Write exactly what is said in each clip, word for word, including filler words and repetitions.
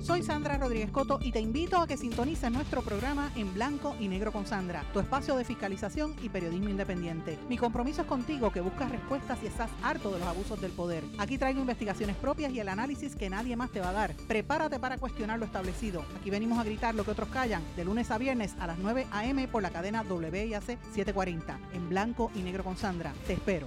Soy Sandra Rodríguez Coto y te invito a que sintonices nuestro programa En Blanco y Negro con Sandra, tu espacio de fiscalización y periodismo independiente. Mi compromiso es contigo, que buscas respuestas y estás harto de los abusos del poder. Aquí traigo investigaciones propias y el análisis que nadie más te va a dar. Prepárate para cuestionar lo establecido. Aquí venimos a gritar lo que otros callan, de lunes a viernes a las nueve a.m. por la cadena W I A C setecientos cuarenta. En Blanco y Negro con Sandra. Te espero.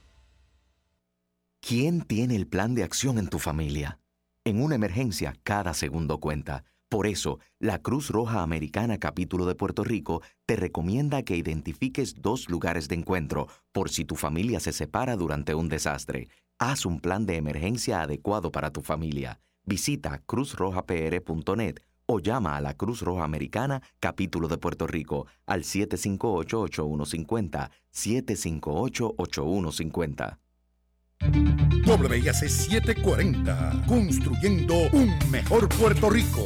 ¿Quién tiene el plan de acción en tu familia? En una emergencia, cada segundo cuenta. Por eso, la Cruz Roja Americana Capítulo de Puerto Rico te recomienda que identifiques dos lugares de encuentro por si tu familia se separa durante un desastre. Haz un plan de emergencia adecuado para tu familia. Visita cruz roja p r punto net o llama a la Cruz Roja Americana Capítulo de Puerto Rico al siete cinco ocho, ocho uno cinco cero, siete cinco ocho, ocho uno cinco cero. W I A C setecientos cuarenta, construyendo un mejor Puerto Rico.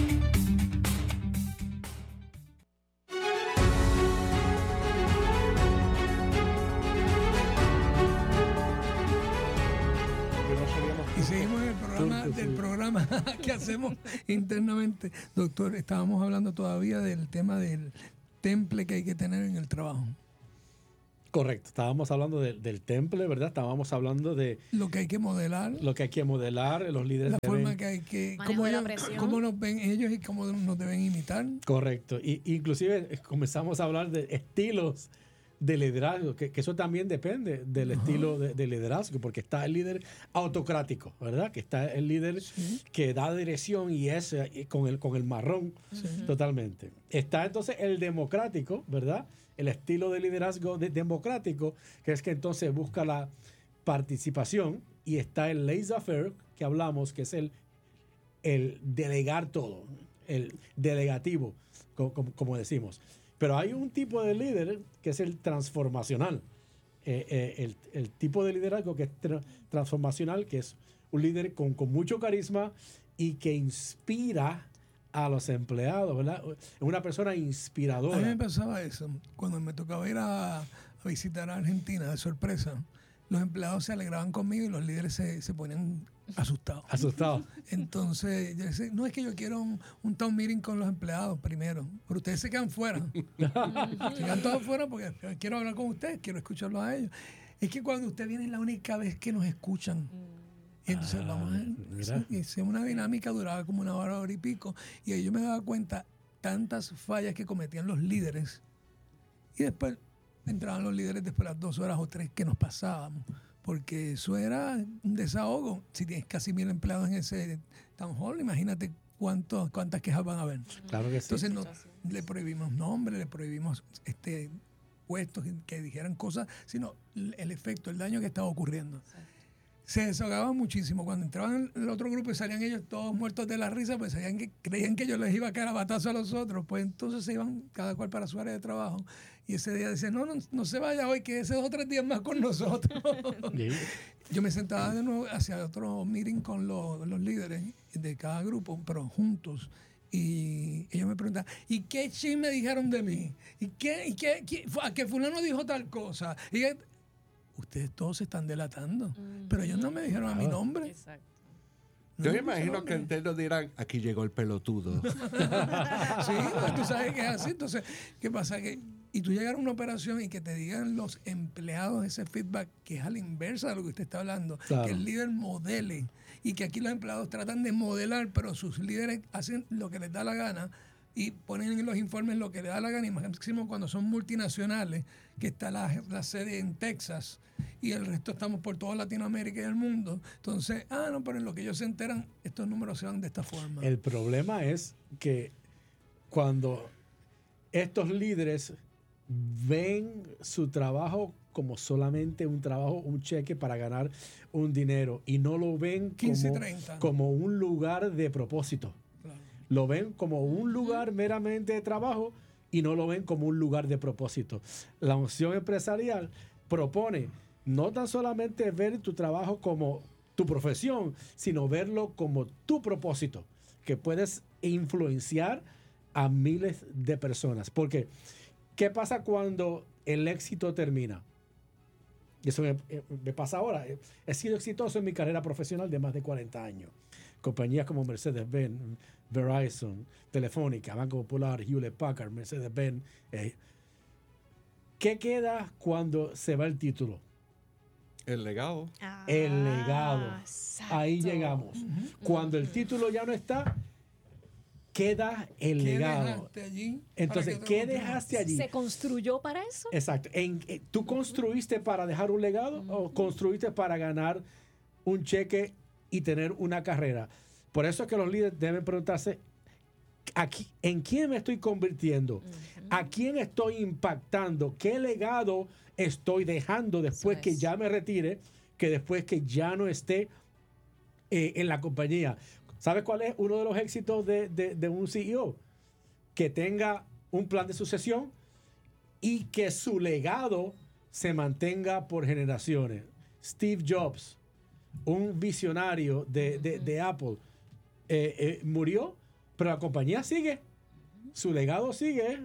Y seguimos en el programa del programa que hacemos internamente. Doctor, estábamos hablando todavía del tema del temple que hay que tener en el trabajo. Correcto, estábamos hablando de, del temple, ¿verdad? Estábamos hablando de lo que hay que modelar, lo que hay que modelar, los líderes. La deben, forma que hay que, cómo, ellos, cómo nos ven ellos y cómo nos deben imitar. Correcto, y inclusive comenzamos a hablar de estilos de liderazgo, que, que eso también depende del uh-huh. estilo de, de liderazgo, porque está el líder autocrático, ¿verdad? Que está el líder sí. que da dirección y es y con el con el marrón sí. totalmente. Está entonces el democrático, ¿verdad? El estilo de liderazgo de, democrático, que es que entonces busca la participación, y está el laissez-faire, que hablamos, que es el, el delegar todo, el delegativo, como, como, como decimos. Pero hay un tipo de líder que es el transformacional. Eh, eh, el, el tipo de liderazgo que es tra- transformacional, que es un líder con, con mucho carisma y que inspira a los empleados, ¿verdad? Es una persona inspiradora. A mí me pasaba eso. Cuando me tocaba ir a, a visitar a Argentina de sorpresa, los empleados se alegraban conmigo y los líderes se, se ponían asustados. Asustados. Entonces, yo decía, no es que yo quiero un, un town meeting con los empleados primero, pero ustedes se quedan fuera. Se quedan todos fuera porque quiero hablar con ustedes, quiero escucharlos a ellos. Es que cuando usted viene es la única vez que nos escuchan. Y entonces ah, vamos a hacer una dinámica, duraba como una hora, hora y pico, y ahí yo me daba cuenta tantas fallas que cometían los líderes, y después entraban los líderes después de las dos horas o tres que nos pasábamos, porque eso era un desahogo. Si tienes casi mil empleados en ese town hall, imagínate cuántos, cuántas quejas van a haber. Claro que sí. Entonces no, le prohibimos nombres, le prohibimos este puestos que dijeran cosas, sino el efecto, el daño que estaba ocurriendo. Sí. Se desahogaban muchísimo. Cuando entraban el otro grupo y salían ellos todos muertos de la risa, pues sabían que, creían que yo les iba a caer a batazo a los otros. Pues entonces se iban cada cual para su área de trabajo. Y ese día decían, no, no, no se vaya hoy, que ese dos o tres días más con nosotros. Yo me sentaba de nuevo hacia otro meeting con los, los líderes de cada grupo, pero juntos. Y ellos me preguntaban, ¿y qué chisme dijeron de mí? ¿Y qué, y qué, qué a que fulano dijo tal cosa? Y que, ustedes todos se están delatando, uh-huh. pero ellos no me dijeron a mi nombre. Exacto. No, yo me imagino que enteros dirán, aquí llegó el pelotudo. Sí, pues tú sabes que es así. Entonces, ¿qué pasa? Que, y tú llegar a una operación y que te digan los empleados ese feedback, que es a la inversa de lo que usted está hablando, claro. Que el líder modele, y que aquí los empleados tratan de modelar, pero sus líderes hacen lo que les da la gana, y ponen en los informes lo que le da la gana, y máximo cuando son multinacionales, que está la, la sede en Texas y el resto estamos por toda Latinoamérica y el mundo. Entonces, ah, no, pero en lo que ellos se enteran, estos números se van de esta forma. El problema es que cuando estos líderes ven su trabajo como solamente un trabajo, un cheque para ganar un dinero, y no lo ven quince, como, como un lugar de propósito. Lo ven como un lugar meramente de trabajo y no lo ven como un lugar de propósito. La unción empresarial propone no tan solamente ver tu trabajo como tu profesión, sino verlo como tu propósito, que puedes influenciar a miles de personas. Porque, ¿qué pasa cuando el éxito termina? Y eso me, me pasa ahora. He sido exitoso en mi carrera profesional de más de cuarenta años. compañías como Mercedes-Benz, Verizon, Telefónica, Banco Popular, Hewlett Packard, Mercedes-Benz. Eh. ¿Qué queda cuando se va el título? El legado. Ah, El legado. exacto. Ahí llegamos. Uh-huh. Cuando el título ya no está, queda el ¿Qué legado. dejaste allí? Entonces, para que ¿qué otro dejaste allí? ¿Se construyó para eso? Exacto. En, eh, ¿Tú construiste para dejar un legado uh-huh. o construiste para ganar un cheque y tener una carrera? Por eso es que los líderes deben preguntarse, aquí, ¿en quién me estoy convirtiendo? Uh-huh. ¿A quién estoy impactando? ¿Qué legado estoy dejando después es. que ya me retire, que después que ya no esté eh, en la compañía? ¿Sabes cuál es uno de los éxitos de, de, de un C E O? Que tenga un plan de sucesión y que su legado se mantenga por generaciones. Steve Jobs, un visionario de, de, de Apple, eh, eh, murió, pero la compañía sigue. Su legado sigue.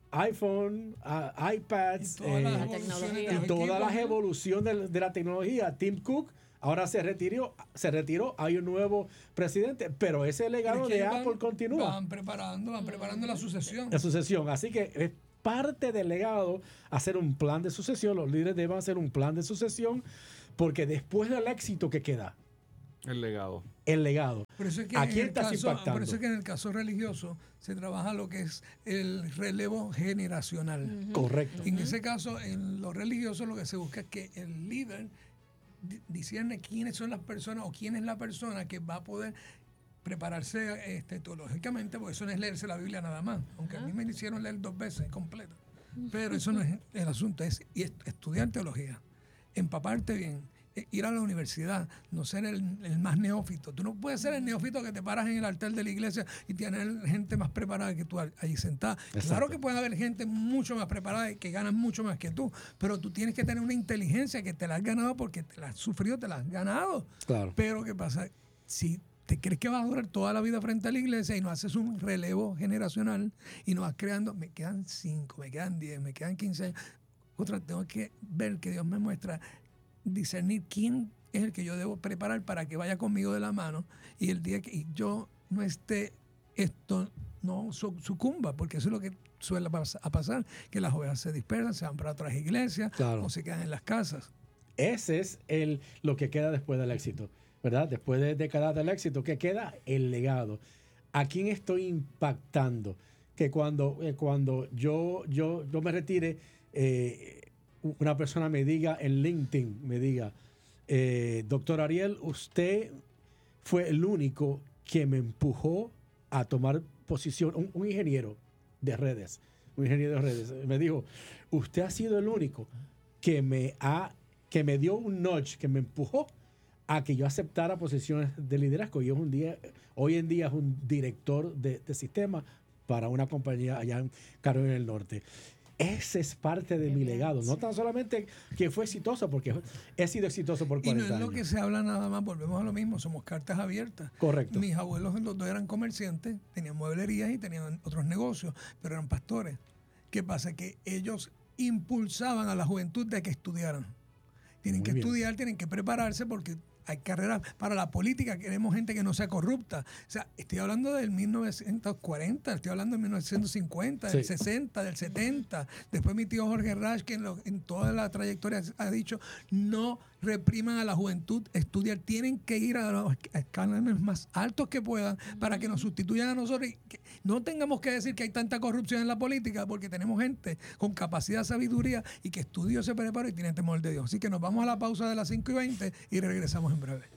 iPhone, uh, iPads, y todas eh, las la tecnología. y toda la evolución de, de la tecnología. Tim Cook ahora se retiró, se retiró, hay un nuevo presidente, pero ese legado de van, Apple continúa. Van preparando, van preparando la sucesión. La sucesión, así que es parte del legado hacer un plan de sucesión. Los líderes deben hacer un plan de sucesión porque después del éxito que queda, el legado. El legado. Por eso es que ¿A en quién el estás caso, impactando? Por eso es que en el caso religioso se trabaja lo que es el relevo generacional. Uh-huh. Correcto. En uh-huh. ese caso, en lo religioso lo que se busca es que el líder discierne quiénes son las personas o quién es la persona que va a poder prepararse este, teológicamente, porque eso no es leerse la Biblia nada más, aunque uh-huh. a mí me hicieron leer dos veces completa. Pero eso no es el asunto, es estudiar teología, empaparte bien, ir a la universidad, no ser el, el más neófito. Tú no puedes ser el neófito que te paras en el altar de la iglesia y tener gente más preparada que tú allí sentada. Exacto. Claro que puede haber gente mucho más preparada y que ganan mucho más que tú, pero tú tienes que tener una inteligencia que te la has ganado porque te la has sufrido, te la has ganado. Claro. Pero ¿qué pasa? Si te crees que vas a durar toda la vida frente a la iglesia y no haces un relevo generacional y no vas creando, me quedan cinco, me quedan diez, me quedan quince años. Otra, tengo que ver que Dios me muestra, discernir quién es el que yo debo preparar para que vaya conmigo de la mano y el día que yo no esté, esto no sucumba, porque eso es lo que suele a pasar, que las ovejas se dispersan, se van para otras iglesias, claro, o se quedan en las casas. Ese es el, lo que queda después del éxito, ¿verdad? Después de décadas del éxito, ¿qué queda? El legado. ¿A quién estoy impactando? Que cuando, eh, cuando yo, yo, yo me retire, eh, una persona me diga en LinkedIn, me diga, eh, doctor Ariel, usted fue el único que me empujó a tomar posición, un, un ingeniero de redes, un ingeniero de redes, me dijo, usted ha sido el único que me ha, que me dio un nudge, que me empujó a que yo aceptara posiciones de liderazgo. Y es un día, hoy en día es un director de, de sistema para una compañía allá en Carolina del Norte. Ese es parte de mi legado. No tan solamente que fue exitoso, porque he sido exitoso por cuarenta años. Y no es lo que se habla nada más, volvemos a lo mismo, somos cartas abiertas. Correcto. Mis abuelos los dos eran comerciantes, tenían mueblerías y tenían otros negocios, pero eran pastores. ¿Qué pasa? Que ellos impulsaban a la juventud de que estudiaran. Tienen Muy que bien. estudiar, tienen que prepararse porque hay carreras para la política, queremos gente que no sea corrupta. O sea, estoy hablando del mil novecientos cuarenta, estoy hablando del mil novecientos cincuenta, sí. del sesenta, del setenta. Después mi tío Jorge Rash, que en, lo, en toda la trayectoria ha dicho, no repriman a la juventud, estudiar, tienen que ir a los escalones más altos que puedan para que nos sustituyan a nosotros y que no tengamos que decir que hay tanta corrupción en la política porque tenemos gente con capacidad, sabiduría y que estudió, se preparó y tiene temor de Dios. Así que nos vamos a la pausa de las cinco y veinte y regresamos en breve.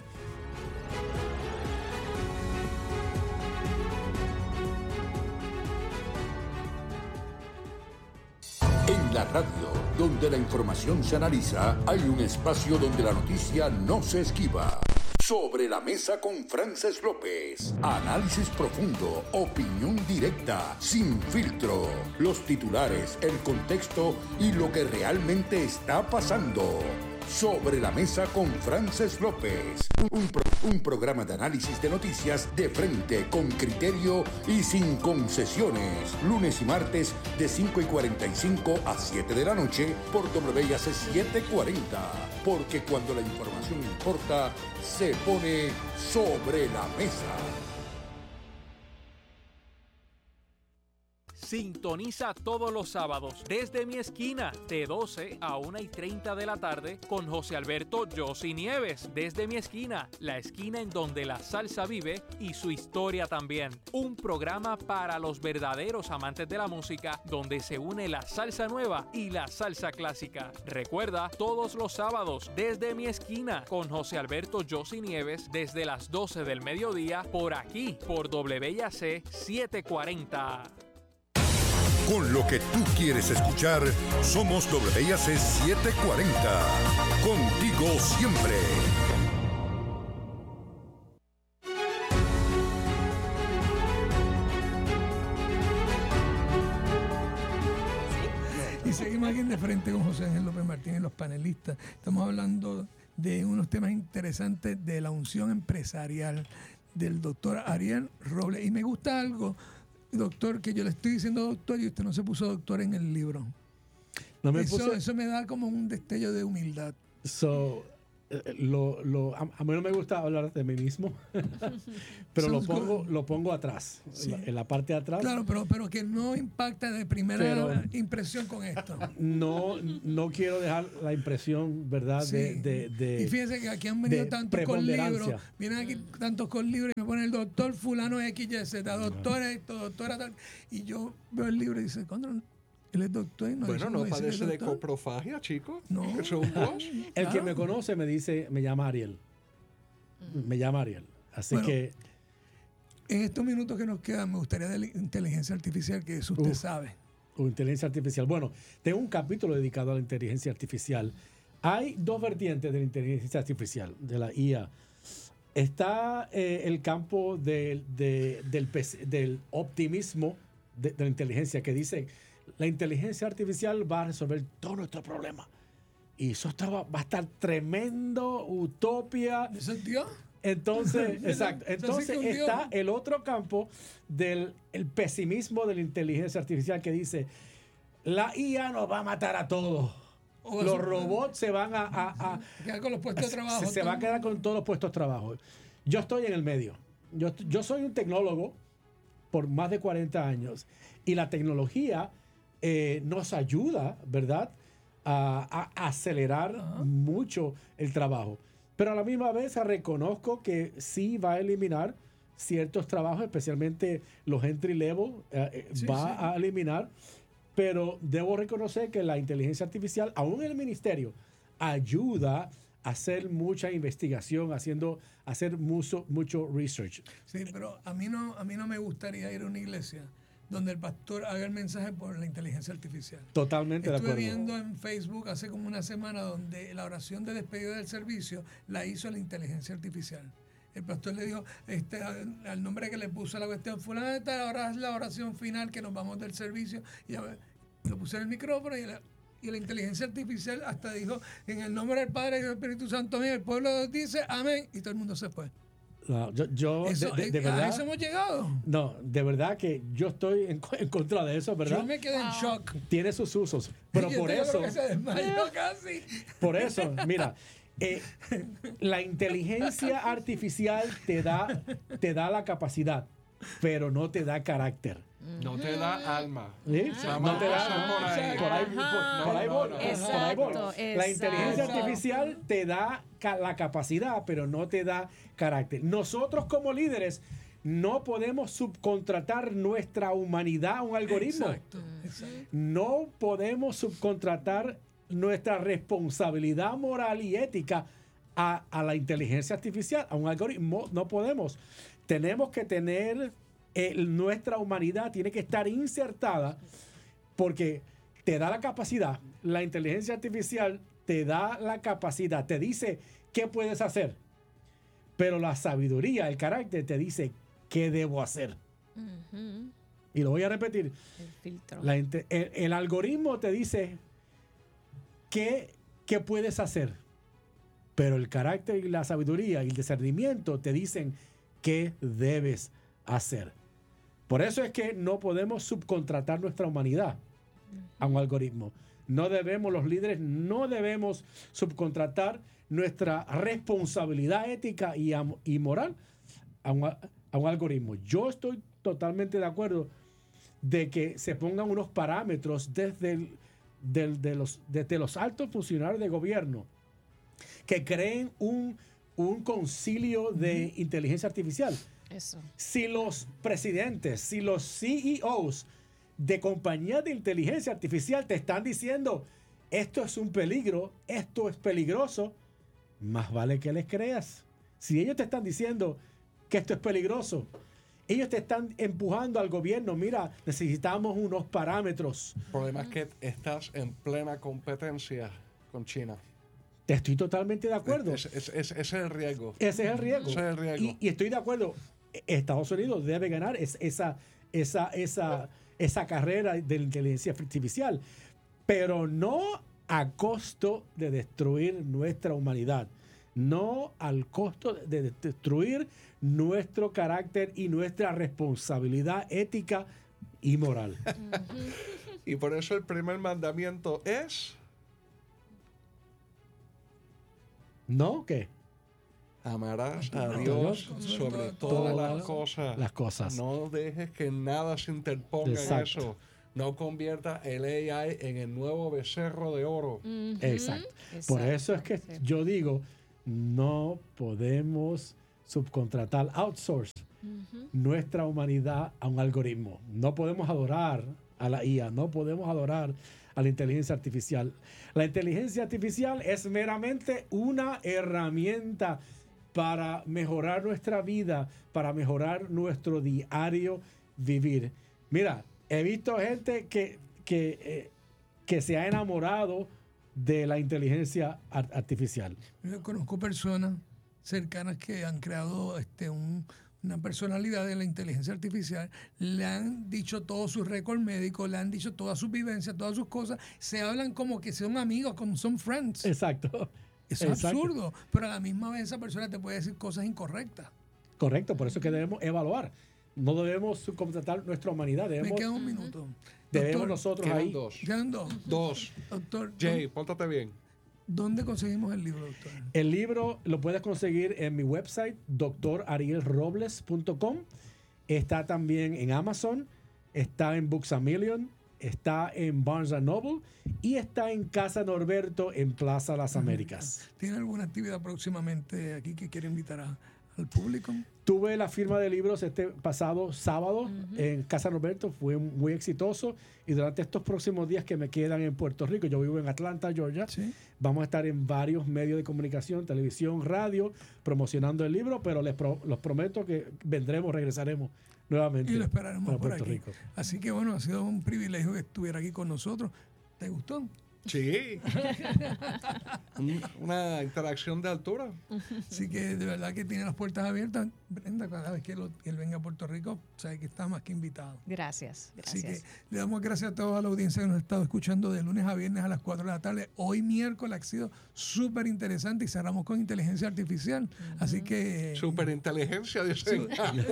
En la radio, donde la información se analiza, hay un espacio donde la noticia no se esquiva. Sobre la mesa con Frances López. Análisis profundo, opinión directa, sin filtro. Los titulares, el contexto y lo que realmente está pasando. Sobre la Mesa con Frances López. Un, pro- un programa de análisis de noticias de frente, con criterio y sin concesiones. Lunes y martes de cinco y cuarenta y cinco a siete de la noche por W I A C setecientos cuarenta. Porque cuando la información importa, se pone sobre la mesa. Sintoniza todos los sábados desde mi esquina de doce a una y treinta de la tarde con José Alberto Yossi Nieves. Desde mi esquina, la esquina en donde la salsa vive y su historia también. Un programa para los verdaderos amantes de la música donde se une la salsa nueva y la salsa clásica. Recuerda, todos los sábados desde mi esquina con José Alberto Yossi Nieves desde las doce del mediodía por aquí, por W I A C setecientos cuarenta. Con lo que tú quieres escuchar, somos W I A C setecientos cuarenta. Contigo siempre. Y seguimos aquí en De Frente con José Ángel López Martínez y los panelistas. Estamos hablando de unos temas interesantes de la unción empresarial del doctor Ariel Robles. Y me gusta algo, doctor, que yo le estoy diciendo doctor y usted no se puso doctor en el libro. No me eso, puse- eso me da como un destello de humildad. So, eh, lo, lo, a, a mí no me gusta hablar de mí mismo, pero lo Sounds pongo, good. lo pongo atrás, Sí. en, la, en la parte de atrás. Claro, pero, pero que no impacta de primera Pero- impresión con esto. No, no quiero dejar la impresión, ¿verdad? Sí. De, de, de- y fíjense que aquí han venido de tantos con preponderancia. libros, vienen aquí tantos con libros y me ponen el doctor fulano X Y Z, doctora esto, doctora tal. Y yo veo el libro y dice, ¿cuándo él es doctor? Y no Bueno, dice- no dice que es padece de doctor. coprofagia, chico. No. Eso es un wash. el que claro. me conoce me dice, me llama Ariel. Me llama Ariel. Así Bueno, que En estos minutos que nos quedan, me gustaría de la inteligencia artificial, que eso usted Uf. sabe. o inteligencia artificial. Bueno, tengo un capítulo dedicado a la inteligencia artificial. Hay dos vertientes de la inteligencia artificial, de la I A. Está eh, el campo del, de- del, pes- del optimismo de, de la inteligencia, que dice, la inteligencia artificial va a resolver todos nuestros problemas. Y eso estaba, va a estar tremendo, utopia. ¿Me sentió? Entonces, exacto. Eso sí Entonces que hundió. está el otro campo del el pesimismo de la inteligencia artificial, que dice, la I A nos va a matar a todos. O Los eso- robots se van a, a- a- Quedar con los puestos de trabajo. se, se va a quedar con todos los puestos de trabajo. Yo estoy en el medio. Yo, est- yo soy un tecnólogo por más de cuarenta años y la tecnología eh, nos ayuda, ¿verdad?, a, a acelerar mucho el trabajo. Pero a la misma vez reconozco que sí va a eliminar ciertos trabajos, especialmente los entry level, eh, eh, Sí, va sí. a eliminar. Pero debo reconocer que la inteligencia artificial, aún en el ministerio, ayuda a hacer mucha investigación, haciendo, hacer mucho, mucho research. Sí, pero a mí no, a mí no me gustaría ir a una iglesia donde el pastor haga el mensaje por la inteligencia artificial. Totalmente de Estuve acuerdo. viendo en Facebook hace como una semana donde la oración de despedida del servicio la hizo la inteligencia artificial. El pastor le dijo, este, al, al nombre que le puso a la cuestión, fulano de tal, ahora es la oración final que nos vamos del servicio. Y a ver, lo puse en el micrófono y la, y la inteligencia artificial hasta dijo, en el nombre del Padre y del Espíritu Santo, amén. El pueblo dice, amén, y todo el mundo se fue. No, yo, yo, Eso, de, de- de eh, a verdad, eso hemos llegado. no, de verdad que yo estoy en, co- en contra de eso, ¿verdad? Yo me quedé en shock. Tiene sus usos. Pero Y por entonces yo eso, creo que se desmayó casi. por eso, mira, eh, la inteligencia artificial te da, te da la capacidad, pero no te da carácter. No te da alma. ¿Sí? Vamos No te a da- pasar por ahí. por ahí, Ajá. por- por ahí voy, No, no, no. por ahí voy. Exacto, La inteligencia exacto. artificial te da ca- la capacidad, pero no te da carácter. Nosotros como líderes no podemos subcontratar nuestra humanidad a un algoritmo. Exacto, exacto. No podemos subcontratar nuestra responsabilidad moral y ética a, a la inteligencia artificial, a un algoritmo. No podemos. Tenemos que tener, eh, nuestra humanidad tiene que estar insertada porque te da la capacidad. La inteligencia artificial te da la capacidad, te dice qué puedes hacer. Pero la sabiduría, el carácter te dice qué debo hacer. Ujú. Y lo voy a repetir. El filtro. La inte- el, el algoritmo te dice qué, qué puedes hacer, pero el carácter y la sabiduría y el discernimiento te dicen qué debes hacer. Por eso es que no podemos subcontratar nuestra humanidad a un algoritmo. No debemos, los líderes no debemos subcontratar nuestra responsabilidad ética y, y moral a un, a un algoritmo. Yo estoy totalmente de acuerdo de que se pongan unos parámetros desde, el, del, de los, desde los altos funcionarios de gobierno que creen un, un concilio de uh-huh. inteligencia artificial. Eso. Si los presidentes, si los C E Os de compañías de inteligencia artificial te están diciendo esto es un peligro, esto es peligroso, más vale que les creas. Si ellos te están diciendo que esto es peligroso, ellos te están empujando al gobierno, mira, necesitamos unos parámetros. El problema es que estás en plena competencia con China. Te estoy totalmente de acuerdo. Ese es, es, es, es el riesgo. Ese es el riesgo. Ese es el riesgo. Y, y estoy de acuerdo. Estados Unidos debe ganar es, esa, esa, esa, esa carrera de la inteligencia artificial, pero no a costo de destruir nuestra humanidad, no al costo de destruir nuestro carácter y nuestra responsabilidad ética y moral. Y por eso el primer mandamiento es... ¿No? ¿Qué? Amarás a Dios sobre todas las cosas. Las cosas. No dejes que nada se interponga Exacto. en eso. No convierta el A I en el nuevo becerro de oro. Uh-huh. Exacto. Exacto. Por eso es que Sí. yo digo, no podemos subcontratar, outsource Uh-huh. nuestra humanidad a un algoritmo. No podemos adorar a la I A, no podemos adorar a la inteligencia artificial. La inteligencia artificial es meramente una herramienta para mejorar nuestra vida, para mejorar nuestro diario vivir. Mira, he visto gente que, que, eh, que se ha enamorado de la inteligencia art- artificial. Yo conozco personas cercanas que han creado este un, una personalidad de la inteligencia artificial, le han dicho todo su récord médico, le han dicho todas sus vivencias, todas sus cosas, se hablan como que son amigos, como son friends. Exacto. Eso es Exacto. absurdo, pero a la misma vez esa persona te puede decir cosas incorrectas. Correcto, por eso es que debemos evaluar. No debemos subcontratar nuestra humanidad. Debemos, Me queda un minuto. debemos Doctor, nosotros Quedan ahí. dos. quedan dos. Dos. Doctor, Jay, pórtate bien. ¿dónde conseguimos el libro, doctor? El libro lo puedes conseguir en mi website, doctor ariel robles punto com. Está también en Amazon, está en Books a Million, está en Barnes and Noble y está en Casa Norberto en Plaza Las Américas. ¿Tiene alguna actividad próximamente aquí que quiere invitar a, al público? Tuve la firma de libros este pasado sábado uh-huh. en Casa Norberto, fue muy exitoso y durante estos próximos días que me quedan en Puerto Rico, yo vivo en Atlanta, Georgia, ¿sí? Vamos a estar en varios medios de comunicación, televisión, radio, promocionando el libro, pero les pro, los prometo que vendremos, regresaremos nuevamente y lo esperaremos para por Puerto aquí. Rico. Así que bueno, ha sido un privilegio que estuviera aquí con nosotros. ¿Te gustó? Sí. Una interacción de altura. Así que de verdad que tiene las puertas abiertas. Brenda, cada vez que, lo, que él venga a Puerto Rico, sabe que está más que invitado. Gracias, gracias. Así que le damos gracias a toda la audiencia que nos ha estado escuchando de lunes a viernes a las cuatro de la tarde. Hoy miércoles ha sido súper interesante y cerramos con inteligencia artificial. Uh-huh. Así que... Súper inteligencia, dicen.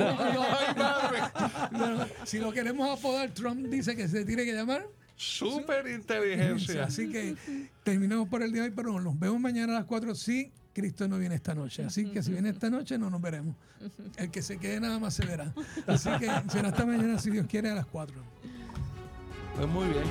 Bueno, si lo queremos apodar, Trump dice que se tiene que llamar... Súper inteligencia. Así que terminamos por el día de hoy, pero nos vemos mañana a las cuatro si Cristo no viene esta noche. Así que si viene esta noche no nos veremos. El que se quede nada más se verá. Así que será hasta mañana si Dios quiere a las cuatro. Pues muy bien.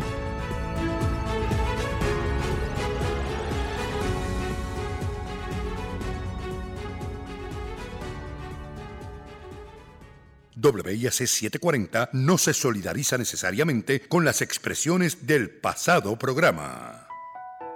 W I A C setecientos cuarenta no se solidariza necesariamente con las expresiones del pasado programa.